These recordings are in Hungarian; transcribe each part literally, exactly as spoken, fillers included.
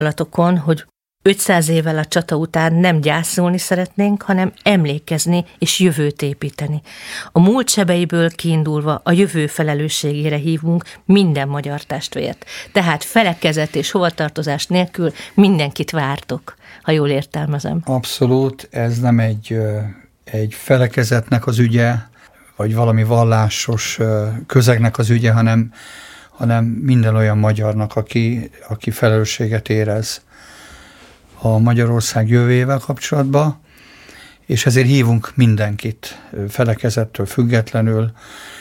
gondolatokon, hogy ötszáz évvel a csata után nem gyászolni szeretnénk, hanem emlékezni és jövőt építeni. A múlt sebeiből kiindulva a jövő felelősségére hívunk minden magyar testvért. Tehát felekezet és hovatartozás nélkül mindenkit vártok, ha jól értelmezem. Abszolút, ez nem egy, egy felekezetnek az ügye, vagy valami vallásos közegnek az ügye, hanem, hanem minden olyan magyarnak, aki, aki felelősséget érez a Magyarország jövőjével kapcsolatban, és ezért hívunk mindenkit felekezettől függetlenül.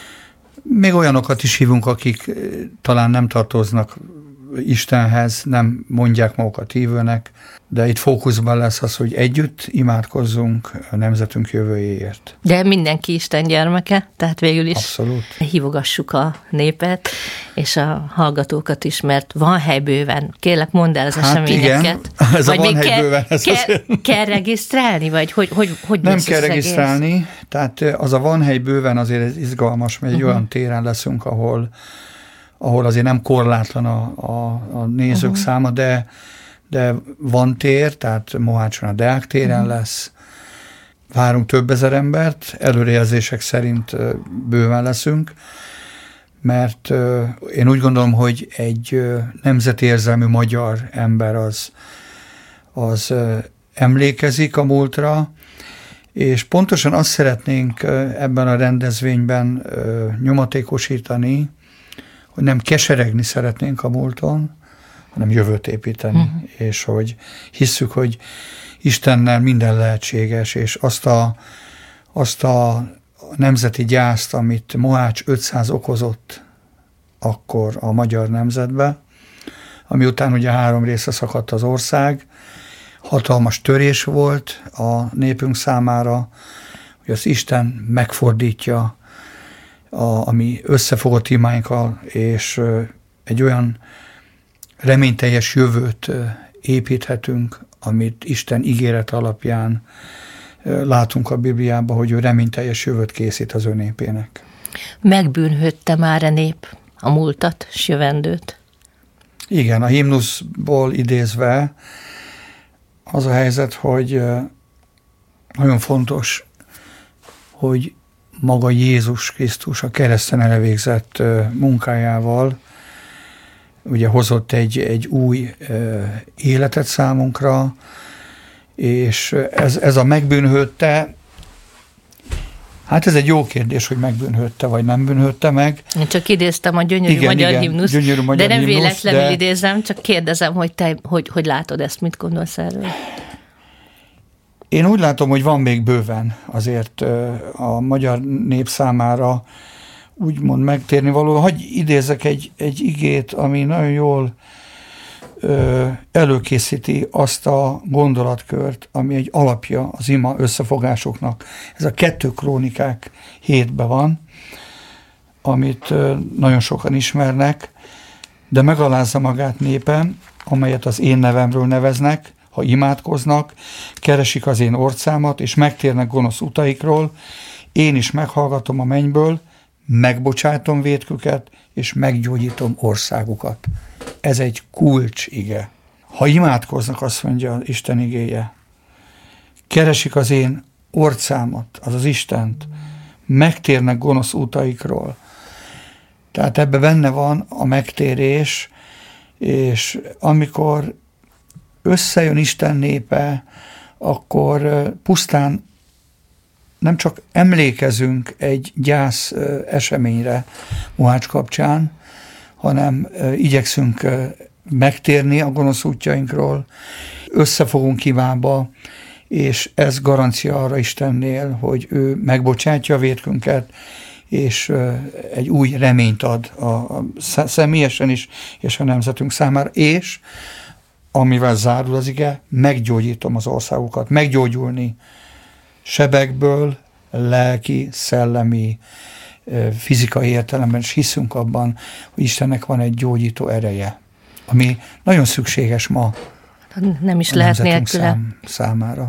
Még olyanokat is hívunk, akik talán nem tartoznak Istenhez, nem mondják magukat hívőnek, de itt fókuszban lesz az, hogy együtt imádkozzunk a nemzetünk jövőjéért. De mindenki Isten gyermeke, tehát végül is abszolút hívogassuk a népet, és a hallgatókat is, mert van hely bőven. Kérlek, mondd el az hát eseményeket. Igen, ez vagy a van még hely kell, bőven. Ez kell, kell regisztrálni, vagy hogy, hogy, hogy nem kell regisztrálni, egész? Tehát az a van hely bőven azért izgalmas, mert egy uh-huh. olyan téren leszünk, ahol ahol azért nem korlátlan a, a, a nézők uh-huh. száma, de, de van tér, tehát Mohácson a Deák téren uh-huh. lesz. Várunk több ezer embert, előrejelzések szerint bőven leszünk, mert én úgy gondolom, hogy egy nemzeti érzelmű magyar ember az, az emlékezik a múltra, és pontosan azt szeretnénk ebben a rendezvényben nyomatékosítani, hogy nem keseregni szeretnénk a múlton, hanem jövőt építeni, uh-huh. és hogy hisszük, hogy Istennel minden lehetséges, és azt a, azt a nemzeti gyászt, amit Mohács ötszáz okozott akkor a magyar nemzetbe, ami után ugye három részre szakadt az ország, hatalmas törés volt a népünk számára, hogy az Isten megfordítja a, ami összefogott imáinkkal, és egy olyan reményteljes jövőt építhetünk, amit Isten ígéret alapján látunk a Bibliában, hogy ő reményteljes jövőt készít az ő népének. Megbűnhődte már a nép a múltat s jövendőt? Igen, a himnuszból idézve az a helyzet, hogy nagyon fontos, hogy maga Jézus Krisztus a kereszten elvégzett munkájával ugye hozott egy, egy új életet számunkra, és ez, ez a megbűnhődte, hát ez egy jó kérdés, hogy megbűnhődte, vagy nem bűnhődte meg. Én csak idéztem a gyönyörű igen, magyar igen, himnusz, gyönyörű magyar de nem himnusz, véletlenül de... idézem, csak kérdezem, hogy te hogy, hogy látod ezt, mit gondolsz erről? Én úgy látom, hogy van még bőven azért a magyar nép számára úgymond megtérni való. Hagy idézek egy, egy igét, ami nagyon jól ö, előkészíti azt a gondolatkört, ami egy alapja az ima összefogásoknak. Ez a kettő Krónikák hétben van, amit ö, nagyon sokan ismernek, de megalázza magát népen, amelyet az én nevemről neveznek, ha imádkoznak, keresik az én orcámat, és megtérnek gonosz utaikról, én is meghallgatom a mennyből, megbocsátom vétküket, és meggyógyítom országukat. Ez egy kulcs ige. Ha imádkoznak, azt mondja Isten igéje, keresik az én orcámat, azaz Istent, megtérnek gonosz utaikról. Tehát ebbe benne van a megtérés, és amikor összejön Isten népe, akkor pusztán nem csak emlékezünk egy gyász eseményre Mohács kapcsán, hanem igyekszünk megtérni a gonosz útjainkról, összefogunk imába, és ez garancia arra Istennél, hogy ő megbocsátja a vétkünket, és egy új reményt ad a, a személyesen is, és a nemzetünk számára, és amivel zárul az ige, meggyógyítom az országokat, meggyógyulni sebekből, lelki, szellemi, fizikai értelemben is hiszünk abban, hogy Istennek van egy gyógyító ereje, ami nagyon szükséges ma nem is lehet nélküle. Szám, számára.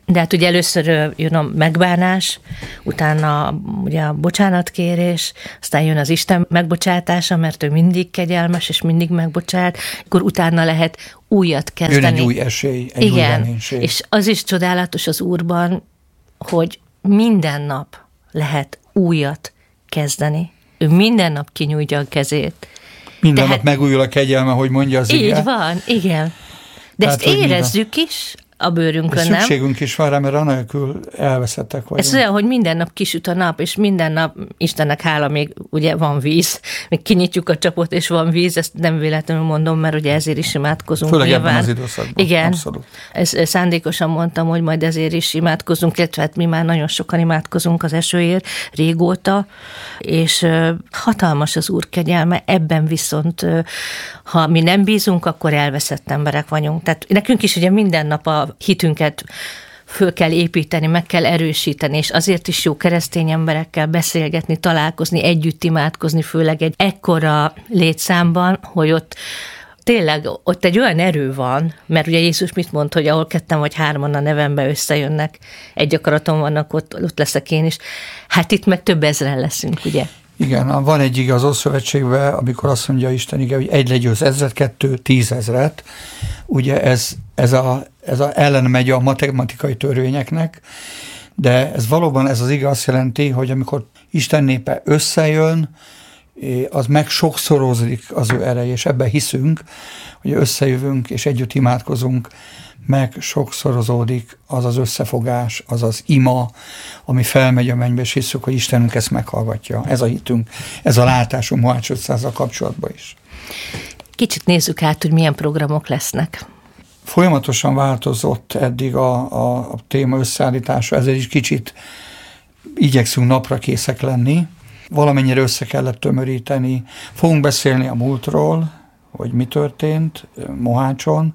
De hát ugye először jön a megbánás, utána ugye a bocsánatkérés, aztán jön az Isten megbocsátása, mert ő mindig kegyelmes, és mindig megbocsát, akkor utána lehet újat kezdeni. Jön egy új esély, egy Igen, új reménység. És az is csodálatos az Úrban, hogy minden nap lehet újat kezdeni. Ő minden nap kinyújtja a kezét. Minden Tehát, nap megújul a kegyelme, hogy mondja az ige. Így van, igen. De Tehát, ezt érezzük is a bőrünkön, nem? Szükségünk is van rá, mert anélkül elveszettek vagyunk. Ez olyan, hogy minden nap kisüt a nap, és minden nap, Istennek hála, még ugye van víz, még kinyitjuk a csapot, és van víz, ezt nem véletlenül mondom, mert ugye ezért is imádkozunk. Főleg nyilván. Ebben az időszakban. Igen, abszolút. Ezt szándékosan mondtam, hogy majd ezért is imádkozunk, illetve hát mi már nagyon sokan imádkozunk az esőért régóta, és hatalmas az Úr kegyelme, ebben viszont, ha mi nem bízunk, akkor elveszett emberek vagyunk. Tehát nekünk is ugye minden nap a hitünket föl kell építeni, meg kell erősíteni, és azért is jó keresztény emberekkel beszélgetni, találkozni, együtt imádkozni, főleg egy ekkora létszámban, hogy ott tényleg ott egy olyan erő van, mert ugye Jézus mit mond, hogy ahol ketten vagy hárman a nevembe összejönnek, egy akaraton vannak, ott, ott leszek én is. Hát itt meg több ezren leszünk, ugye? Igen, van egy ige az Ószövetségben, amikor azt mondja Isten ige, hogy egy legyőz ezret, kettő tízezret. Ugye ez, ez, a, ez a ellen megy a matematikai törvényeknek, de ez valóban ez az ige azt jelenti, hogy amikor Isten népe összejön, az meg sokszorozódik az ő ereje, és ebben hiszünk, hogy összejövünk, és együtt imádkozunk, meg sokszorozódik az az összefogás, az az ima, ami felmegy a mennybe, és hiszük, hogy Istenünk ezt meghallgatja. Ez a hitünk, ez a látásunk Mohács ötszázzal kapcsolatban is. Kicsit nézzük át, hogy milyen programok lesznek. Folyamatosan változott eddig a, a, a téma összeállítása, ezért is kicsit igyekszünk napra készek lenni. Valamennyire össze kellett tömöríteni. Fogunk beszélni a múltról, hogy mi történt Mohácson.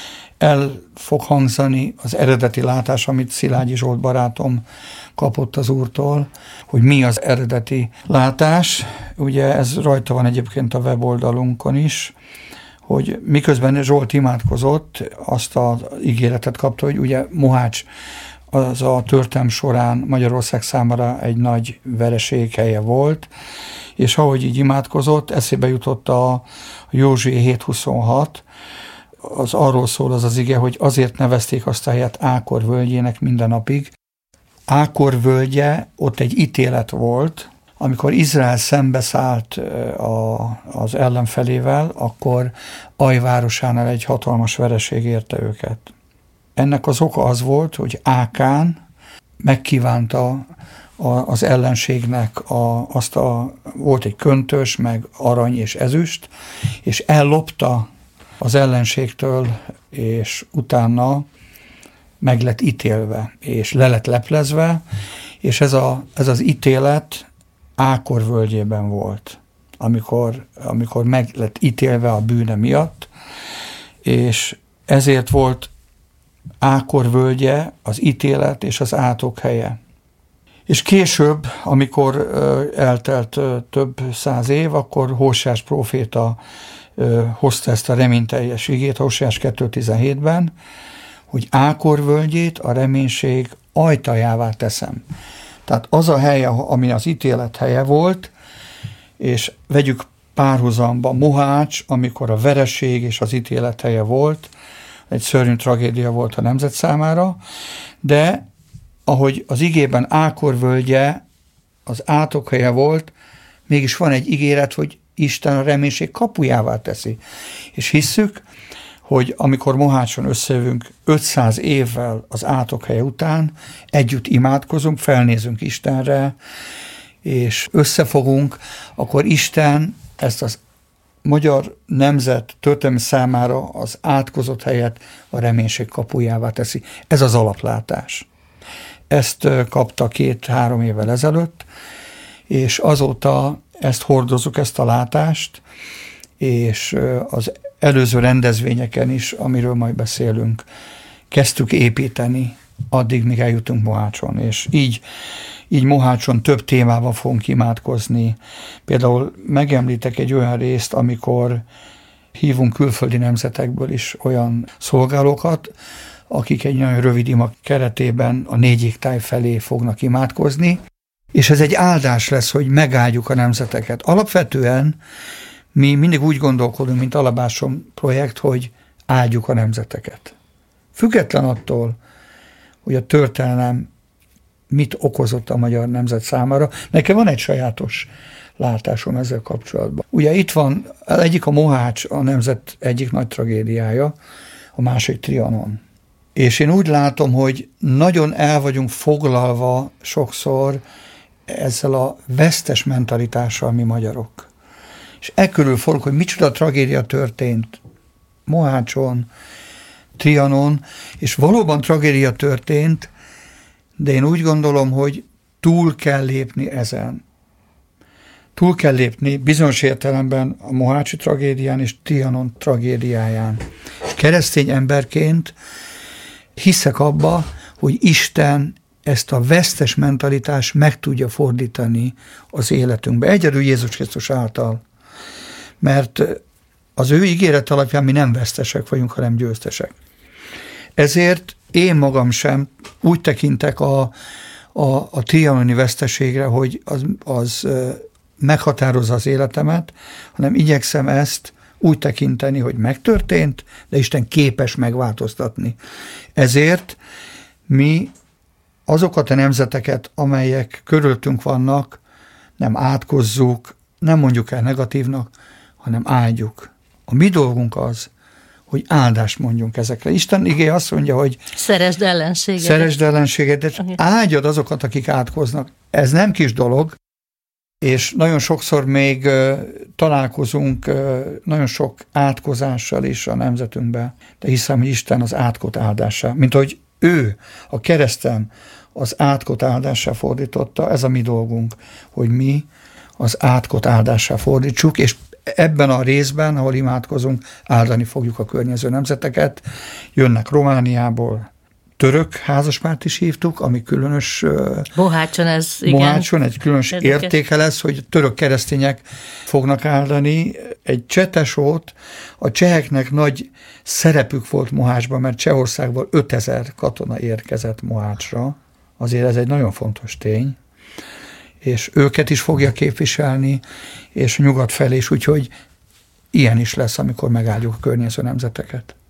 El fog hangzani az eredeti látás, amit Szilágyi Zsolt barátom kapott az Úrtól, hogy mi az eredeti látás. Ugye ez rajta van egyébként a weboldalunkon is, hogy miközben Zsolt imádkozott, azt az ígéretet kapta, hogy ugye Mohács az a történelem során Magyarország számára egy nagy vereség helye volt, és ahogy így imádkozott, eszébe jutott a Józsué hét huszonhat, az arról szól az az ige, hogy azért nevezték azt a helyet Ákor völgyének minden napig. Ákor völgye, ott egy ítélet volt, amikor Izrael szembeszállt a, az ellenfelével, akkor Aj városánál egy hatalmas vereség érte őket. Ennek az oka az volt, hogy Ákán megkívánta a, az ellenségnek a, azt a, volt egy köntös, meg arany és ezüst, és ellopta az ellenségtől, és utána meg lett ítélve, és le lett leplezve, és ez, a, ez az ítélet Ákor völgyében volt, amikor, amikor meg lett ítélve a bűne miatt, és ezért volt Ákor völgye az ítélet és az átok helye. És később, amikor eltelt több száz év, akkor Hóseás próféta hozta ezt a reményteljes igét, Hóseás kettő tizenhétben, hogy Ákor völgyét a reménység ajtajává teszem. Tehát az a hely, ami az ítélet helye volt, és vegyük párhuzamba Mohács, amikor a vereség és az ítélet helye volt, egy szörnyű tragédia volt a nemzet számára, de ahogy az igében Ákor völgye az átok helye volt, mégis van egy ígéret, hogy Isten a reménység kapujává teszi. És hisszük, hogy amikor Mohácson összejövünk ötszáz évvel az átok helye után, együtt imádkozunk, felnézünk Istenre, és összefogunk, akkor Isten ezt az magyar nemzet történelem számára az átkozott helyet a reménység kapujává teszi. Ez az alaplátás. Ezt kapta két-három évvel ezelőtt, és azóta ezt hordozzuk, ezt a látást, és az előző rendezvényeken is, amiről majd beszélünk, kezdtük építeni, addig, míg eljutunk Mohácson, és így, így Mohácson több témában fogunk imádkozni. Például megemlítek egy olyan részt, amikor hívunk külföldi nemzetekből is olyan szolgálókat, akik egy nagyon rövid ima keretében a négy égtáj felé fognak imádkozni, és ez egy áldás lesz, hogy megáldjuk a nemzeteket. Alapvetően mi mindig úgy gondolkodunk, mint Alabásom projekt, hogy áldjuk a nemzeteket. Független attól, hogy a történelem mit okozott a magyar nemzet számára. Nekem van egy sajátos látásom ezzel kapcsolatban. Ugye itt van, egyik a Mohács, a nemzet egyik nagy tragédiája, a másik Trianon. És én úgy látom, hogy nagyon el vagyunk foglalva sokszor ezzel a vesztes mentalitással mi magyarok. És e körül forog, hogy micsoda tragédia történt Mohácson, Trianon, és valóban tragédia történt, de én úgy gondolom, hogy túl kell lépni ezen. Túl kell lépni bizonyos értelemben a mohácsi tragédián és Trianon tragédiáján. És keresztény emberként hiszek abba, hogy Isten ezt a vesztes mentalitást meg tudja fordítani az életünkbe. Egyedül Jézus Krisztus által. Mert az ő ígéret alapján mi nem vesztesek vagyunk, hanem győztesek. Ezért én magam sem úgy tekintek a, a, a trianoni veszteségre, hogy az, az meghatározza az életemet, hanem igyekszem ezt úgy tekinteni, hogy megtörtént, de Isten képes megváltoztatni. Ezért mi azokat a nemzeteket, amelyek körülöttünk vannak, nem átkozzuk, nem mondjuk el negatívnak, hanem áldjuk. A mi dolgunk az, hogy áldást mondjunk ezekre. Isten igéje azt mondja, hogy szeresd ellenségedet. Szeresd ellenségedet, okay. Áldjad azokat, akik átkoznak. Ez nem kis dolog, és nagyon sokszor még uh, találkozunk uh, nagyon sok átkozással is a nemzetünkben, de hiszem, hogy Isten az átkot áldásá, mint hogy ő a kereszten az átkot áldásá fordította, ez a mi dolgunk, hogy mi az átkot áldásá fordítsuk, és ebben a részben, ahol imádkozunk, áldani fogjuk a környező nemzeteket. Jönnek Romániából, török házaspárt is hívtuk, ami különös... Mohácson ez, igen. Mohácson egy különös érdekes értéke lesz, hogy török keresztények fognak áldani. Egy csetesót, a cseheknek nagy szerepük volt Mohácsban, mert Csehországból ötezer katona érkezett Mohácsra. Azért ez egy nagyon fontos tény. És őket is fogja képviselni, és nyugat felé is, úgyhogy ilyen is lesz, amikor megáldjuk a környező nemzeteket.